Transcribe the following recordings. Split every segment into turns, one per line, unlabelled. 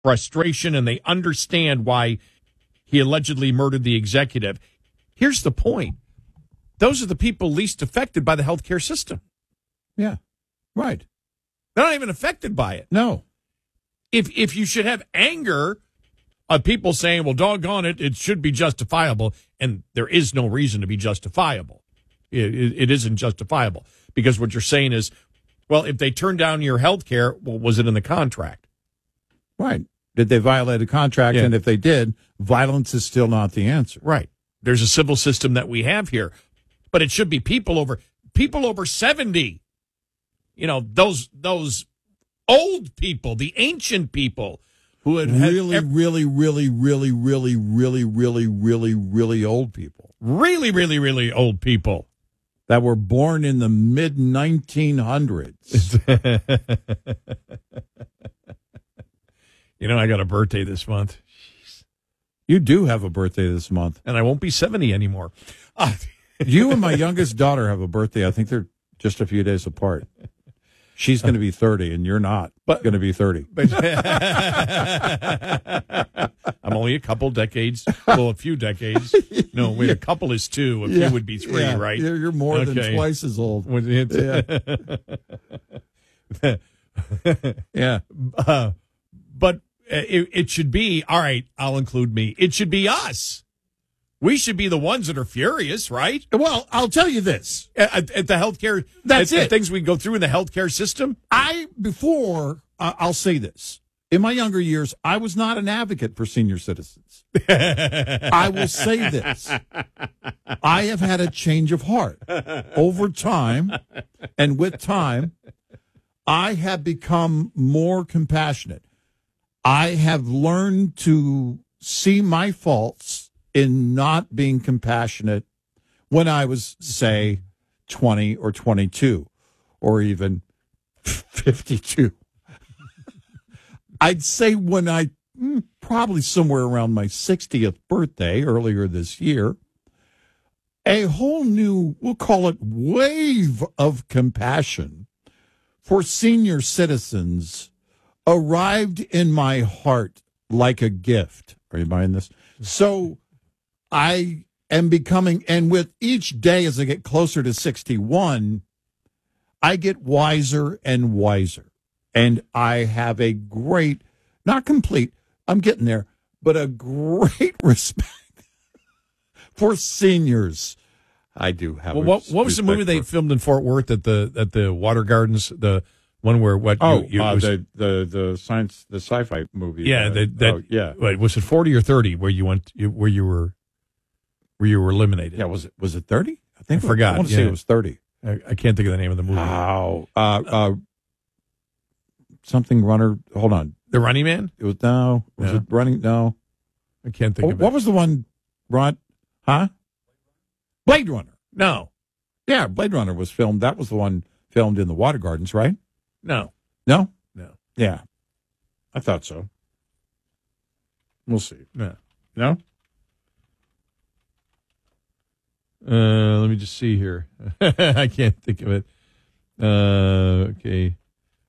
frustration and they understand why he allegedly murdered the executive. Here's the point. Those are the people least affected by the healthcare system.
Yeah, right.
They're not even affected by it.
No.
If you should have anger of people saying, well, doggone it, it should be justifiable, and there is no reason to be justifiable. It isn't justifiable because what you're saying is, well, if they turn down your health care, well, was it in the contract?
Right. Did they violate a contract?
Yeah.
And if they did, violence is still not the answer.
Right. There's a civil system that we have here, but it should be people over 70. You know, those old people, the ancient people who had
really old people.
Really, really, really old people.
That were born in the mid-1900s.
You know, I got a birthday this month. Jeez.
You do have a birthday this month.
And I won't be 70 anymore.
You and my youngest daughter have a birthday. I think they're just a few days apart. She's going to be 30, and you're not going to be 30.
I'm only a couple decades. Well, a few decades. No, wait, a couple is 2. A few would be 3, right?
You're more than twice as old.
Yeah. But it should be, all right, I'll include me. It should be us. We should be the ones that are furious, right?
Well, I'll tell you this.
At the healthcare,
that's it.
Things we go through in the healthcare system.
I'll say this. In my younger years, I was not an advocate for senior citizens. I will say this. I have had a change of heart over time, and with time, I have become more compassionate. I have learned to see my faults in not being compassionate when I was, say, 20 or 22 or even 52. I'd say when probably somewhere around my 60th birthday earlier this year, a whole new, we'll call it wave of compassion for senior citizens arrived in my heart like a gift. Are you buying this? So I am becoming, and with each day as I get closer to 61, I get wiser and wiser. And I have a great, not complete, I'm getting there, but a great respect for seniors. I do have.
Well, what was the movie they filmed in Fort Worth at the Water Gardens? The one where
the science, the sci-fi movie.
Yeah, Wait, was it 40 or 30 where you were eliminated?
Yeah, was it 30?
I forgot.
I want to say it was 30.
I can't think of the name of the movie.
Wow. Something Runner. Hold on.
The Running Man?
It was no. Was it Running? No.
I can't think of it.
What was the one? Blade Runner.
No.
Yeah, Blade Runner was filmed. That was the one filmed in the Water Gardens, right?
No.
No?
No.
Yeah. I thought so. We'll see.
No.
No?
Let me just see here. I can't think of it. Okay.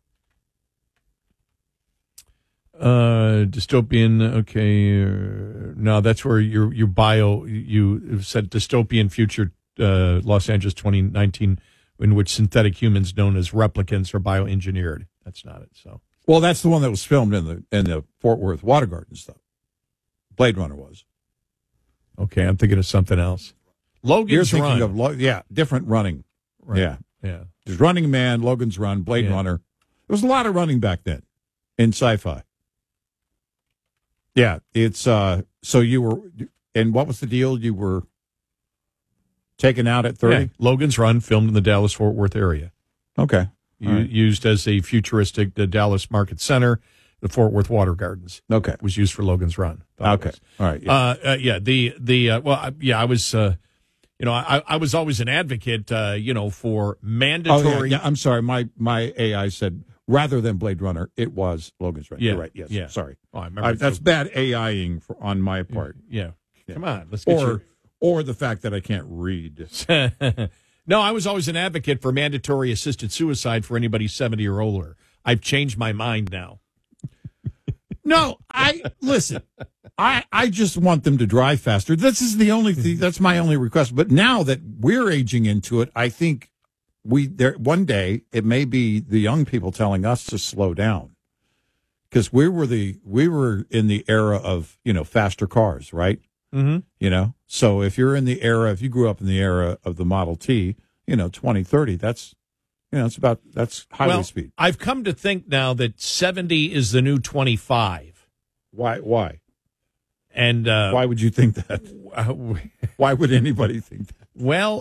Dystopian. Okay. No, that's where you said dystopian future, Los Angeles 2019, in which synthetic humans known as replicants are bioengineered. That's not it. So.
Well, that's the one that was filmed in the Fort Worth Water Gardens, though. Blade Runner was.
Okay, I'm thinking of something else. Logan's Run.
You're thinking of different running.
Right.
Yeah. There's Running Man, Logan's Run, Blade Runner. There was a lot of running back then in sci-fi. Yeah, it's so you were, and what was the deal? You were taken out at 30?
Yeah. Logan's Run, filmed in the Dallas-Fort Worth area.
Okay.
Used as a futuristic, the Dallas Market Center, the Fort Worth Water Gardens.
Okay.
Was used for Logan's Run.
Okay. All right.
Yeah. I was, I was always an advocate, for mandatory.
I'm sorry. My AI said rather than Blade Runner, it was Logan's Run.
Yeah.
You're right. Yes.
Yeah.
Sorry.
Oh, I remember.
That's bad AIing on my part.
Yeah. Come on. Let's get
or the fact that I can't read.
No, I was always an advocate for mandatory assisted suicide for anybody 70 or older. I've changed my mind now.
No, listen. I just want them to drive faster. This is the only thing. That's my only request. But now that we're aging into it, I think one day it may be the young people telling us to slow down, because we were in the era of faster cars, right?
Mm-hmm.
So if you grew up in the era of the Model T, 2030, that's highway speed.
I've come to think now that 70 is the new 25.
Why?
And
why would you think that? Why would anybody think that?
Well,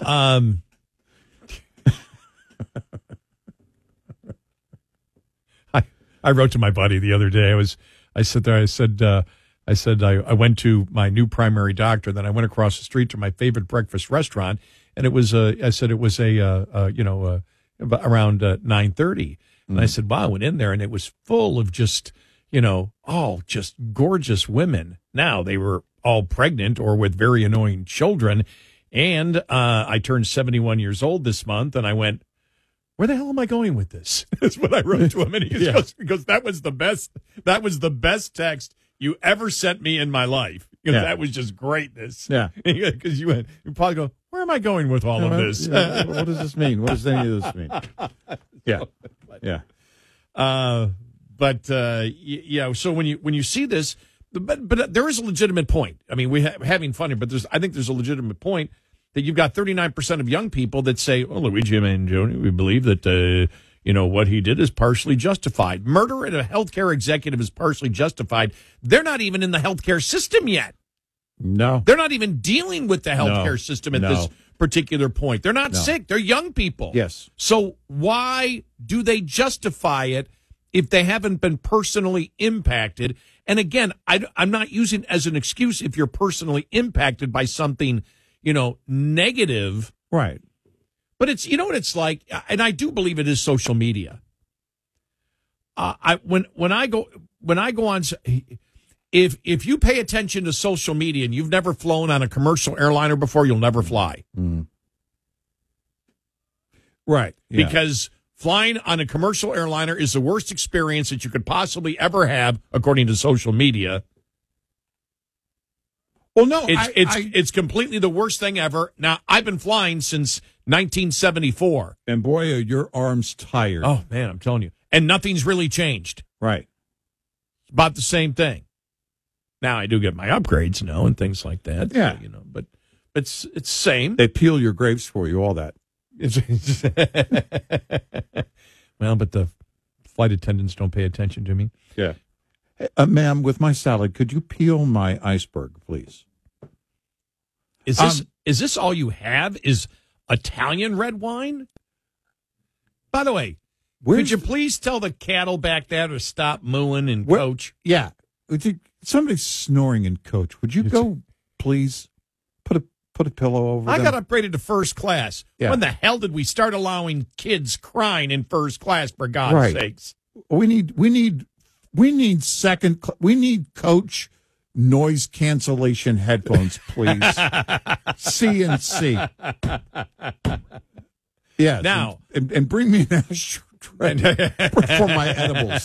I wrote to my buddy the other day. I said I went to my new primary doctor. Then I went across the street to my favorite breakfast restaurant, and it was around 9:30. And I said, wow, I went in there and it was full of just gorgeous women. Now they were all pregnant or with very annoying children. And I turned 71 years old this month, and I went, where the hell am I going with this? That's what I wrote to him. And he goes, that was the best text you ever sent me in my life. That was just greatness.
Yeah.
Because you probably go, where am I going with all of this?
What does this mean? What does any of this mean? Yeah. Yeah.
So when you see this, but there is a legitimate point. I mean, we're having fun here, but I think there's a legitimate point that you've got 39% of young people that say, "Oh, Luigi Mangione, we believe that what he did is partially justified. Murder at a healthcare executive is partially justified." They're not even in the healthcare system yet.
No,
they're not even dealing with the healthcare system at this particular point. They're not sick. They're young people.
Yes.
So why do they justify it if they haven't been personally impacted? And again, I'm not using it as an excuse if you're personally impacted by something, negative.
Right.
But it's, what it's like, and I do believe it is social media. When I go on, if you pay attention to social media and you've never flown on a commercial airliner before, you'll never fly.
Mm. Right. Yeah.
Because flying on a commercial airliner is the worst experience that you could possibly ever have, according to social media.
Well, no,
it's completely the worst thing ever. Now, I've been flying since 1974.
And boy, are your arms tired.
Oh, man, I'm telling you. And nothing's really changed.
Right.
It's about the same thing. Now, I do get my upgrades, and things like that.
Yeah.
So, but it's the same.
They peel your grapes for you, all that.
Well, but the flight attendants don't pay attention to me.
Yeah. Hey, ma'am, with my salad, could you peel my iceberg, please?
Is this all you have? Is Italian red wine? By the way, could you please tell the cattle back there to stop mooing and coach?
Yeah. Somebody's snoring in coach. Would you go, please, put a pillow over them?
I got upgraded to first class.
Yeah.
When the hell did we start allowing kids crying in first class, for God's sakes?
We need coach noise cancellation headphones, please. C&C. Yeah.
Now,
and bring me an ashtray for my edibles.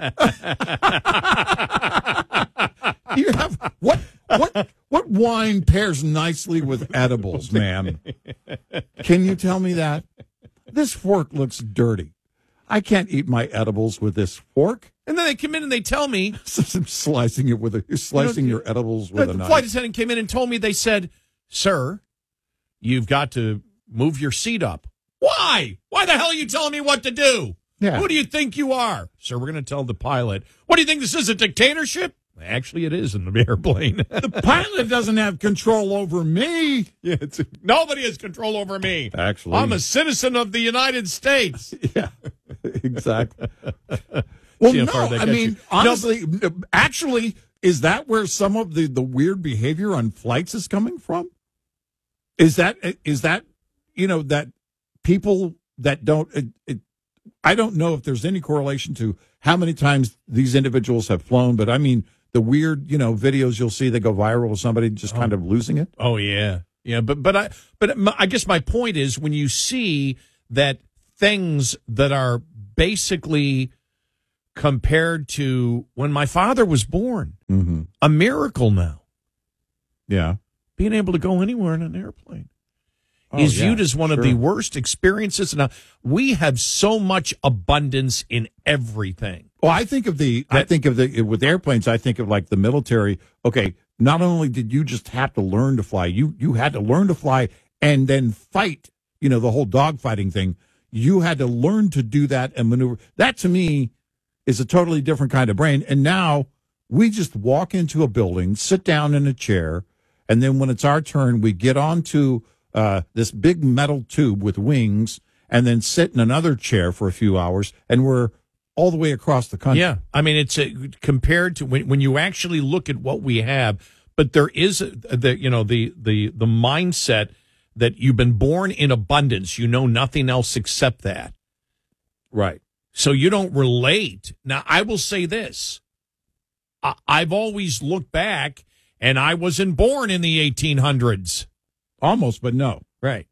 You have what wine pairs nicely with edibles, ma'am? Can you tell me that? This fork looks dirty. I can't eat my edibles with this fork.
And then they come in and they tell me,
I'm slicing it with your edibles with a
the
knife.
flight attendant came in and told me, they said, "Sir, you've got to move your seat up." Why? Why the hell are you telling me what to do?
Yeah.
Who do you think you are? "Sir, we're going to tell the pilot." "What do you think, this is a dictatorship?" Actually, it is in the airplane.
The pilot doesn't have control over me.
Yeah, nobody has control over me.
Actually,
I'm a citizen of the United States.
Yeah, exactly. Well,
See how
no,
far that
I
gets
mean,
you.
honestly, actually, is that where some of the weird behavior on flights is coming from? Is that that people that don't? I don't know if there's any correlation to how many times these individuals have flown, but I mean, the weird, videos you'll see that go viral with somebody just kind of losing it.
Oh yeah, yeah. But I guess my point is, when you see that things that are basically compared to when my father was born.
Mm-hmm.
A miracle now.
Yeah.
Being able to go anywhere in an airplane
Oh,
is
yeah,
viewed as one of
sure.
the worst experiences. Now, we have so much abundance in everything.
Well, I think of with airplanes, I think of like the military. Okay, not only did you just have to learn to fly, you had to learn to fly and then fight, the whole dogfighting thing. You had to learn to do that and maneuver. That to me is a totally different kind of brain. And now we just walk into a building, sit down in a chair, and then when it's our turn, we get onto this big metal tube with wings and then sit in another chair for a few hours, and we're all the way across the country.
Yeah, I mean, it's compared to when you actually look at what we have. But there is the mindset that you've been born in abundance. You know nothing else except that.
Right.
So you don't relate. Now, I will say this. I've always looked back, and I wasn't born in the 1800s.
Almost, but no.
Right.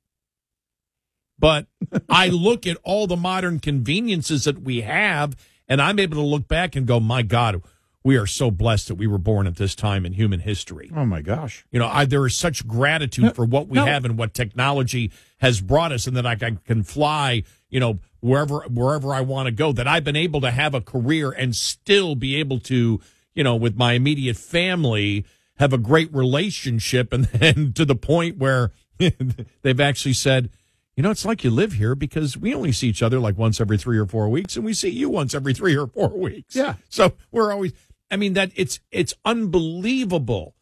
But I look at all the modern conveniences that we have, and I'm able to look back and go, my God, we are so blessed that we were born at this time in human history.
Oh, my gosh.
There is such gratitude for what we have and what technology has brought us, and that I can fly, wherever I want to go, that I've been able to have a career and still be able to, with my immediate family, have a great relationship, and to the point where they've actually said, it's like you live here because we only see each other like once every 3 or 4 weeks, and we see you once every 3 or 4 weeks.
Yeah.
So we're always, that it's unbelievable,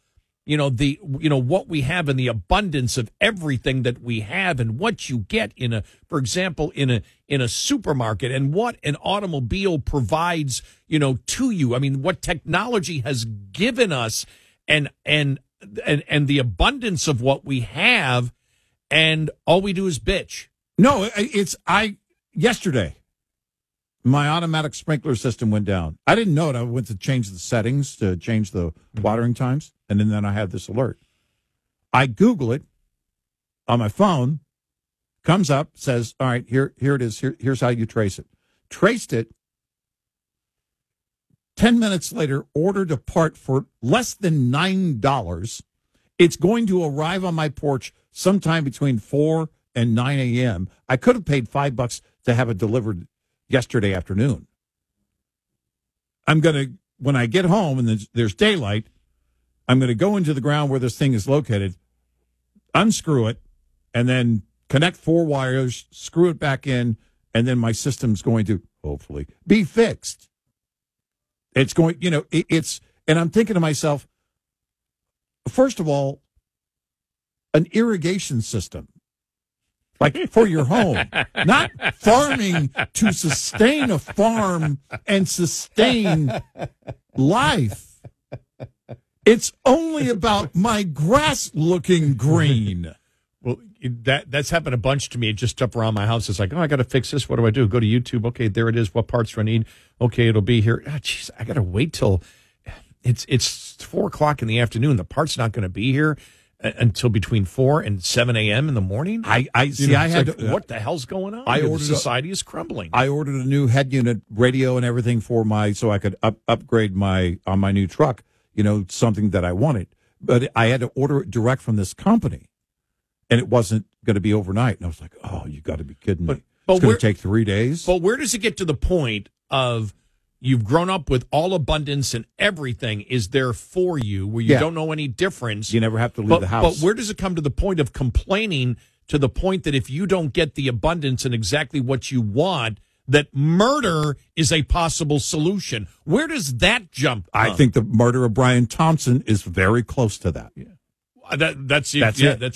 what we have and the abundance of everything that we have and what you get for example, in a supermarket, and what an automobile provides, to you. I mean, what technology has given us and the abundance of what we have. And all we do is bitch.
No, yesterday, my automatic sprinkler system went down. I didn't know it. I went to change the settings to change the watering times, and then I had this alert. I Google it on my phone, comes up, says, all right, here it is. Here's how you trace it. Traced it. 10 minutes later, ordered a part for less than $9. It's going to arrive on my porch sometime between 4 and 9 a.m. I could have paid $5 to have it delivered yesterday afternoon. When I get home and there's daylight, I'm going to go into the ground where this thing is located, unscrew it, and then connect 4 wires, screw it back in, and then my system's going to, hopefully, be fixed. It's going, and I'm thinking to myself, first of all, an irrigation system, like for your home, not farming to sustain a farm and sustain life. It's only about my grass looking green.
Well, that's happened a bunch to me just up around my house. It's like, I got to fix this. What do I do? Go to YouTube. Okay, there it is. What parts do I need? Okay, it'll be here. Jeez, I got to wait till it's 4:00 in the afternoon. The part's not going to be here until between 4 and 7 a.m. in the morning.
I see. I had to,
what the hell's going on? Society is crumbling.
I ordered a new head unit, radio, and everything so I could upgrade on my new truck. Something that I wanted, but I had to order it direct from this company, and it wasn't going to be overnight. And I was like, "Oh, you got to be kidding me! It's going to take 3 days."
But where does it get to the point of you've grown up with all abundance and everything is there for you, where you don't know any difference?
You never have to leave the house.
But where does it come to the point of complaining, to the point that if you don't get the abundance and exactly what you want, that murder is a possible solution? Where does that jump?
I think the murder of Brian Thompson is very close to that.
Yeah. That's it.
That's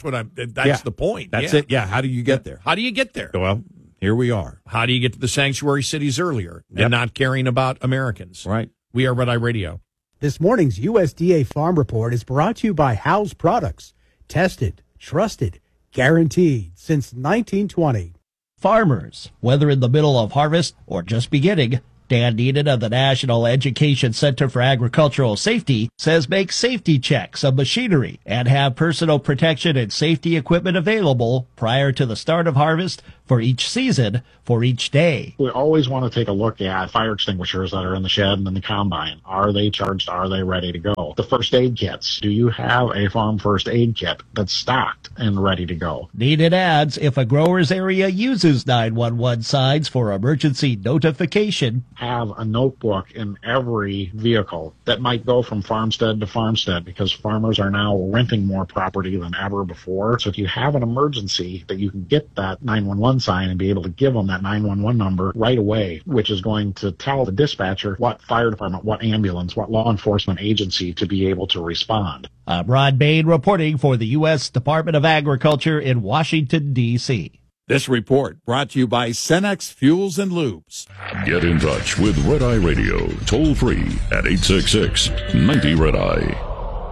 the point.
That's it. Yeah. How do you get there?
How do you get there?
Well, here we are.
How do you get to the sanctuary cities earlier and not caring about Americans?
Right.
We are Red Eye Radio.
This morning's USDA Farm Report is brought to you by Howes Products. Tested, trusted, guaranteed since 1920.
Farmers, whether in the middle of harvest or just beginning, Dan Neenan of the National Education Center for Agricultural Safety says make safety checks of machinery and have personal protection and safety equipment available prior to the start of harvest for each season, for each day.
We always want to take a look at fire extinguishers that are in the shed and in the combine. Are they charged? Are they ready to go? The first aid kits. Do you have a farm first aid kit that's stocked and ready to go?
Needed adds, if a grower's area uses 911 signs for emergency notification,
have a notebook in every vehicle that might go from farmstead to farmstead, because farmers are now renting more property than ever before. So if you have an emergency, that you can get that 911 sign and be able to give them that 911 number right away, which is going to tell the dispatcher what fire department, what ambulance, what law enforcement agency to be able to respond.
I'm Ron Bain reporting for the U.S. Department of Agriculture in Washington, D.C.
This report brought to you by Cenex Fuels and Lubes.
Get in touch with Red Eye Radio, toll free at 866-90-RED-EYE.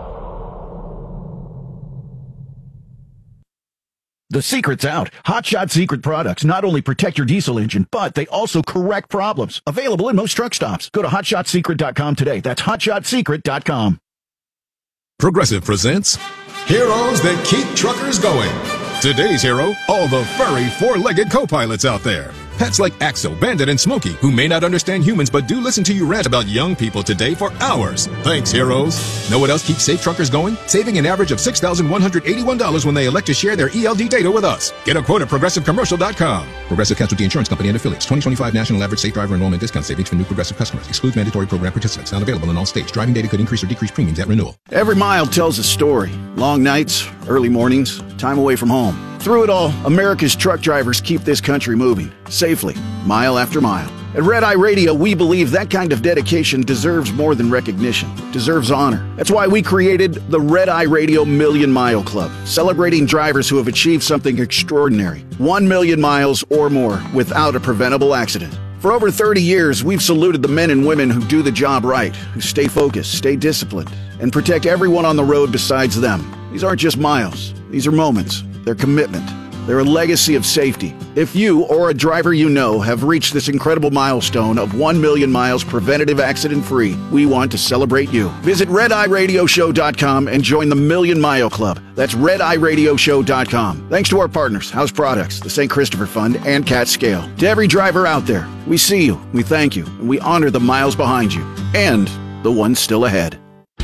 The secret's out. Hot Shot Secret products not only protect your diesel engine, but they also correct problems. Available in most truck stops. Go to HotShotSecret.com today. That's HotShotSecret.com.
Progressive presents Heroes That Keep Truckers Going. Today's hero, all the furry four-legged co-pilots out there. Pets like Axel, Bandit, and Smokey, who may not understand humans but do listen to you rant about young people today for hours. Thanks, heroes. Know what else keeps safe truckers going? Saving an average of $6,181 when they elect to share their ELD data with us. Get a quote at ProgressiveCommercial.com. Progressive Casualty Insurance Company and Affiliates. 2025 National Average Safe Driver Enrollment Discount Savings for new Progressive customers. Excludes mandatory program participants. Not available in all states. Driving data could increase or decrease premiums at renewal.
Every mile tells a story. Long nights, early mornings, time away from home. Through it all, America's truck drivers keep this country moving, safely, mile after mile. At Red Eye Radio, we believe that kind of dedication deserves more than recognition, deserves honor. That's why we created the Red Eye Radio Million Mile Club, celebrating drivers who have achieved something extraordinary, 1 million miles or more without a preventable accident. For over 30 years, we've saluted the men and women who do the job right, who stay focused, stay disciplined, and protect everyone on the road besides them. These aren't just miles. These are moments. They're commitment. They're a legacy of safety. If you or a driver you know have reached this incredible milestone of 1 million miles preventative accident-free, we want to celebrate you. Visit RedEyeRadioShow.com and join the Million Mile Club. That's RedEyeRadioShow.com. Thanks to our partners, House Products, the St. Christopher Fund, and Cat Scale. To every driver out there, we see you, we thank you, and we honor the miles behind you, and the ones still ahead.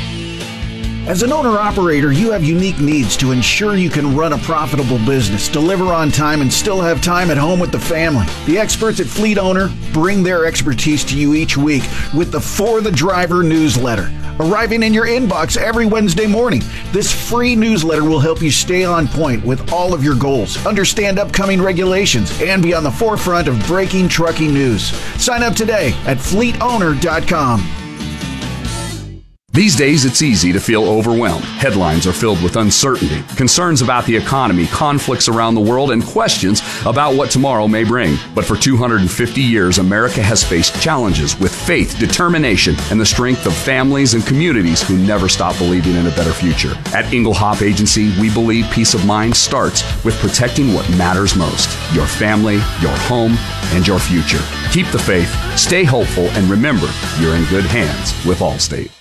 As an owner-operator, you have unique needs to ensure you can run a profitable business, deliver on time, and still have time at home with the family. The experts at Fleet Owner bring their expertise to you each week with the For the Driver newsletter, arriving in your inbox every Wednesday morning. This free newsletter will help you stay on point with all of your goals, understand upcoming regulations, and be on the forefront of breaking trucking news. Sign up today at FleetOwner.com.
These days, it's easy to feel overwhelmed. Headlines are filled with uncertainty, concerns about the economy, conflicts around the world, and questions about what tomorrow may bring. But for 250 years, America has faced challenges with faith, determination, and the strength of families and communities who never stop believing in a better future. At Inglehop Agency, we believe peace of mind starts with protecting what matters most: your family, your home, and your future. Keep the faith, stay hopeful, and remember, you're in good hands with Allstate.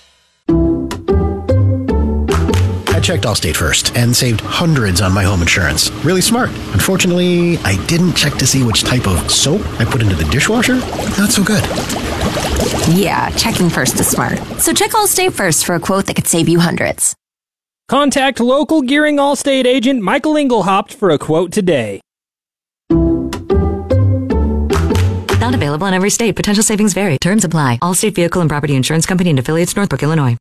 I checked Allstate first and saved hundreds on my home insurance. Really smart. Unfortunately, I didn't check to see which type of soap I put into the dishwasher. Not so good.
Yeah, checking first is smart. So check Allstate first for a quote that could save you hundreds.
Contact local Gearing Allstate agent Michael Inglehop for a quote today.
Not available in every state. Potential savings vary. Terms apply. Allstate Vehicle and Property Insurance Company and affiliates, Northbrook, Illinois.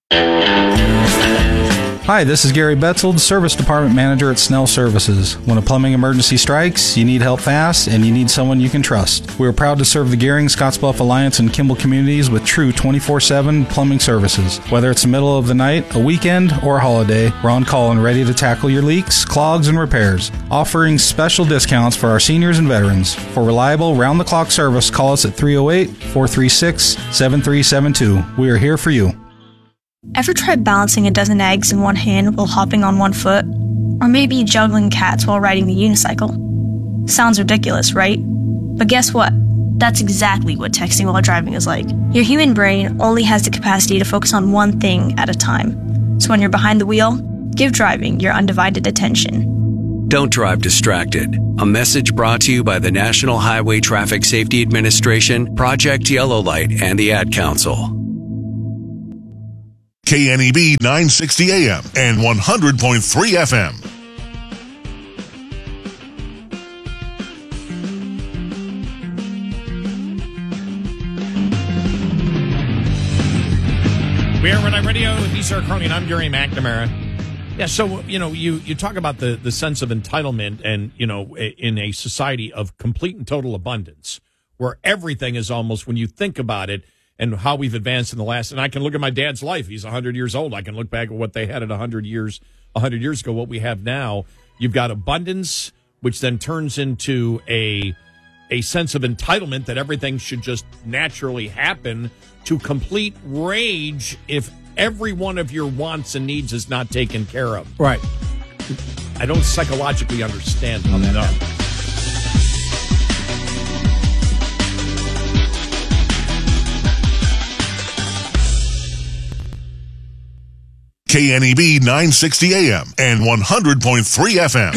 Hi, this is Gary Betzold, Service Department Manager at Snell Services. When a plumbing emergency strikes, you need help fast, and you need someone you can trust. We are proud to serve the Gearing, Scottsbluff Alliance, and Kimball communities with true 24/7 plumbing services. Whether it's the middle of the night, a weekend, or a holiday, we're on call and ready to tackle your leaks, clogs, and repairs. Offering special discounts for our seniors and veterans. For reliable, round-the-clock service, call us at 308-436-7372. We are here for you.
Ever tried balancing a dozen eggs in one hand while hopping on one foot? Or maybe juggling cats while riding the unicycle? Sounds ridiculous, right? But guess what? That's exactly what texting while driving is like. Your human brain only has the capacity to focus on one thing at a time. So when you're behind the wheel, give driving your undivided attention.
Don't drive distracted. A message brought to you by the National Highway Traffic Safety Administration, Project Yellow Light, and the Ad Council.
KNEB 960 AM and 100.3 FM.
We are Red Eye Radio. He's our Crony, and I'm Gary McNamara. Yeah, so, you talk about the sense of entitlement and, in a society of complete and total abundance where everything is almost, when you think about it and how we've advanced in the last, and I can look at my dad's life. He's 100 years old. I can look back at what they had at 100 years ago, what we have now. You've got abundance, which then turns into a sense of entitlement that everything should just naturally happen, to complete rage if every one of your wants and needs is not taken care of.
Right.
I don't psychologically understand how that happens.
KNEB 960 AM and 100.3 FM.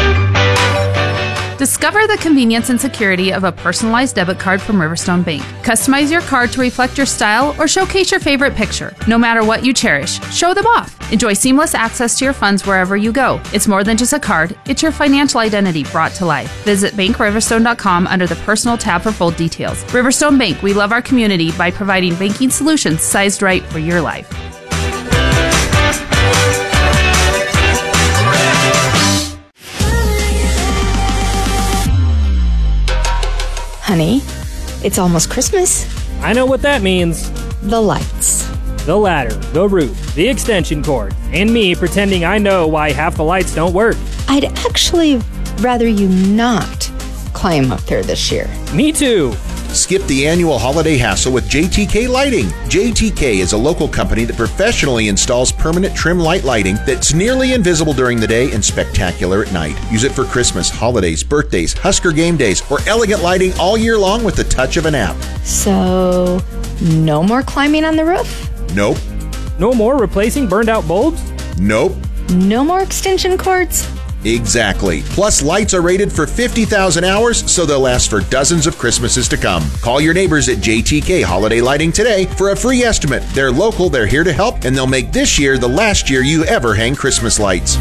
Discover the convenience and security of a personalized debit card from Riverstone Bank. Customize your card to reflect your style or showcase your favorite picture. No matter what you cherish, show them off. Enjoy seamless access to your funds wherever you go. It's more than just a card, it's your financial identity brought to life. Visit BankRiverstone.com under the Personal tab for full details. Riverstone Bank, we love our community by providing banking solutions sized right for your life.
Honey, it's almost Christmas.
I know what that means.
The lights.
The ladder, the roof, the extension cord, and me pretending I know why half the lights don't work.
I'd actually rather you not climb up there this year.
Me too.
Skip the annual holiday hassle with JTK Lighting. JTK is a local company that professionally installs permanent trim light lighting that's nearly invisible during the day and spectacular at night. Use it for Christmas, holidays, birthdays, Husker game days, or elegant lighting all year long with the touch of an app.
So, no more climbing on the roof?
Nope.
No more replacing burned out bulbs?
Nope.
No more extension cords?
Exactly. Plus, lights are rated for 50,000 hours, so they'll last for dozens of Christmases to come. Call your neighbors at JTK Holiday Lighting today for a free estimate. They're local, they're here to help, and they'll make this year the last year you ever hang Christmas lights.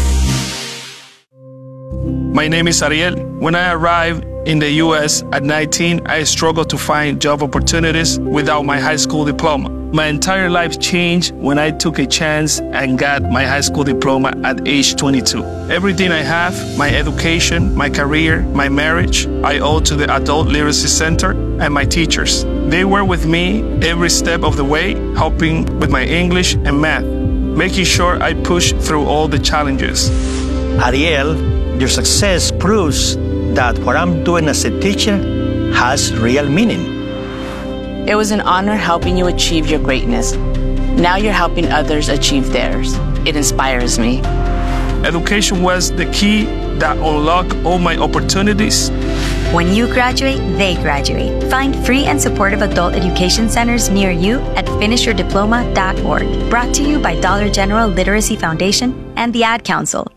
My name is Ariel. When I arrived in the U.S. at 19, I struggled to find job opportunities without my high school diploma. My entire life changed when I took a chance and got my high school diploma at age 22. Everything I have, my education, my career, my marriage, I owe to the Adult Literacy Center and my teachers. They were with me every step of the way, helping with my English and math, making sure I push through all the challenges.
Ariel, your success proves that what I'm doing as a teacher has real meaning.
It was an honor helping you achieve your greatness. Now you're helping others achieve theirs. It inspires me.
Education was the key that unlocked all my opportunities.
When you graduate, they graduate. Find free and supportive adult education centers near you at finishyourdiploma.org. Brought to you by Dollar General Literacy Foundation and the Ad Council.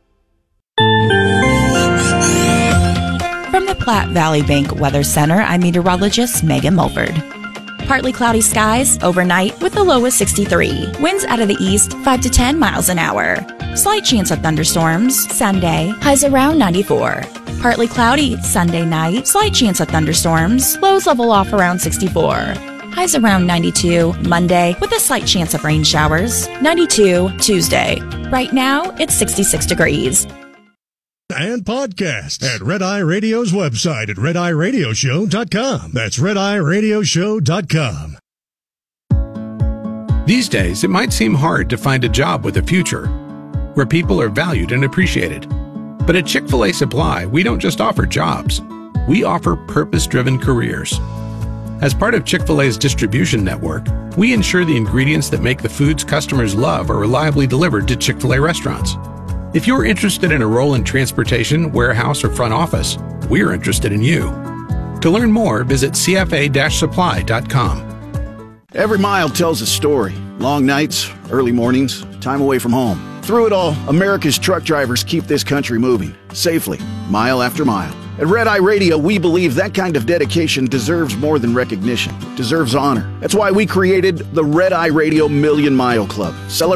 From the Platte Valley Bank Weather Center, I'm meteorologist Megan Mulford. Partly cloudy skies overnight with the low of 63. Winds out of the east 5 to 10 miles an hour. Slight chance of thunderstorms Sunday, highs around 94. Partly cloudy Sunday night, slight chance of thunderstorms, lows level off around 64. Highs around 92 Monday with a slight chance of rain showers. 92 Tuesday. Right now it's 66 degrees.
And podcast at Red Eye Radio's website at redeyeradioshow.com. That's redeyeradioshow.com.
These days, it might seem hard to find a job with a future where people are valued and appreciated. But at Chick-fil-A Supply, we don't just offer jobs. We offer purpose-driven careers. As part of Chick-fil-A's distribution network, we ensure the ingredients that make the foods customers love are reliably delivered to Chick-fil-A restaurants. If you're interested in a role in transportation, warehouse, or front office, we're interested in you. To learn more, visit cfa-supply.com.
Every mile tells a story. Long nights, early mornings, time away from home. Through it all, America's truck drivers keep this country moving, safely, mile after mile. At Red Eye Radio, we believe that kind of dedication deserves more than recognition, deserves honor. That's why we created the Red Eye Radio Million Mile Club.